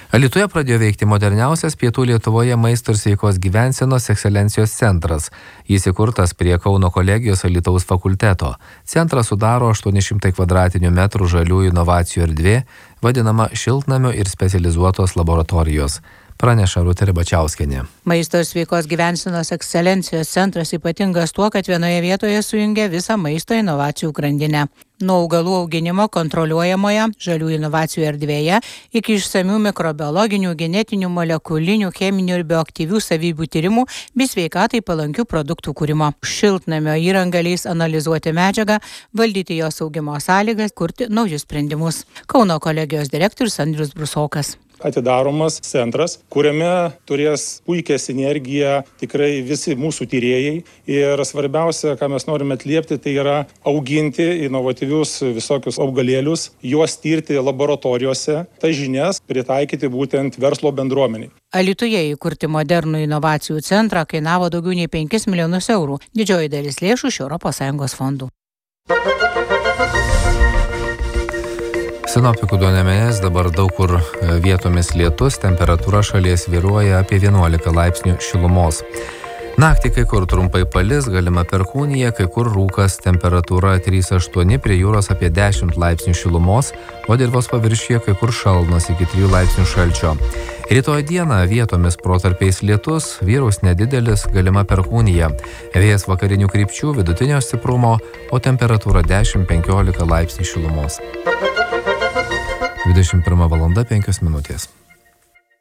Alytuje pradėjo veikti moderniausias Pietų Lietuvoje maisto ir sveikos gyvensenos ekscelencijos centras. Jis įkurtas prie Kauno kolegijos Alytaus fakulteto. Centrą sudaro 800 kvadratinių metrų žaliųjų inovacijų erdvė, vadinama šiltnamio ir specializuotos laboratorijos. Praneša Rūta Ribačiauskienė. Maisto ir sveikos gyvensenos ekscelencijos centras ypatingas tuo, kad vienoje vietoje sujungia visą maisto inovacijų grandinę. Nuo augalų auginimo kontroliuojamoje žalių inovacijų erdvėje iki išsamių mikrobiologinių, genetinių, molekulinių, cheminių ir bioaktyvių savybių tyrimų bei sveikatai palankių produktų kūrimo. Šiltnamio įranga leis analizuoti medžiagą, valdyti jos augimo sąlygas, kurti naujus sprendimus. Kauno kolegijos direktorius Andrius Brusokas. Atidaromas centras, kuriame turės puikią sinergiją tikrai visi mūsų tyrėjai ir svarbiausia, ką mes norime atliepti, tai yra auginti inovatyvius visokius augalėlius, juos tirti laboratorijose, tas žinias pritaikyti būtent verslo bendruomeniai. Alytuje įkurti modernų inovacijų centrą kainavo daugiau nei 5 milijonus eurų, didžioji dalis lėšų iš ES fondų. Sinoptikų duomenimis dabar daug kur vietomis lietus, temperatūra šalies svyruoja apie 11 laipsnių šilumos. Naktį kai kur trumpai palis, galima perkūnija, kai kur rūkas, temperatūra 3-8, prie jūros apie 10 laipsnių šilumos, o dirvos paviršiuje kai kur šalnos iki 3 laipsnių šalčio. Rytoj dieną vietomis protarpiais lietus, vyraus nedidelis, galima perkūnija. Vėjas vakarinių krypčių, vidutinio stiprumo, o temperatūra 10-15 laipsnių šilumos. 21 valanda 5 minutės.